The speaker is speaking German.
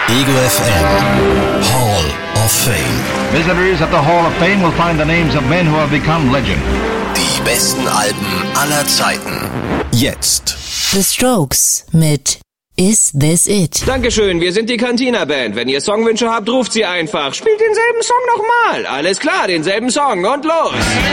Ego FM Hall of Fame. Visitors at the Hall of Fame will find the names of men who have become legend. Die besten Alben aller Zeiten. Jetzt. The Strokes mit Is This It? Dankeschön, wir sind die Cantina-Band. Wenn ihr Songwünsche habt, ruft sie einfach. Spielt denselben Song nochmal. Alles klar, denselben Song und los.